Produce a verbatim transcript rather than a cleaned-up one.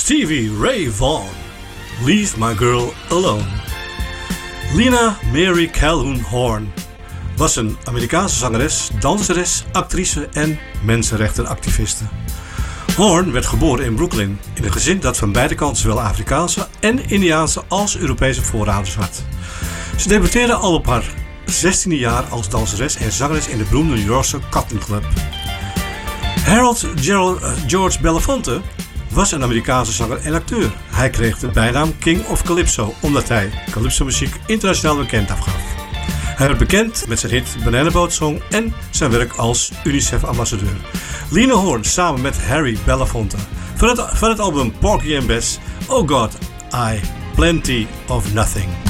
Stevie Ray Vaughan, Leave My Girl Alone. Lena Mary Calhoun Horn was een Amerikaanse zangeres, danseres, actrice en mensenrechtenactiviste. Horn werd geboren in Brooklyn in een gezin dat van beide kanten zowel Afrikaanse en Indiaanse als Europese voorouders had. Ze debuteerde al op haar zestiende jaar als danseres en zangeres in de beroemde New Yorkse Cotton Club. Harold Gerald, uh, George Belafonte was een Amerikaanse zanger en acteur. Hij kreeg de bijnaam King of Calypso omdat hij calypso-muziek internationaal bekend afgaf. Hij werd bekend met zijn hit Banana Boat Song en zijn werk als UNICEF-ambassadeur. Lena Horne samen met Harry Belafonte van het, van het album Porgy and Bess, Oh God, I Plenty of Nothing.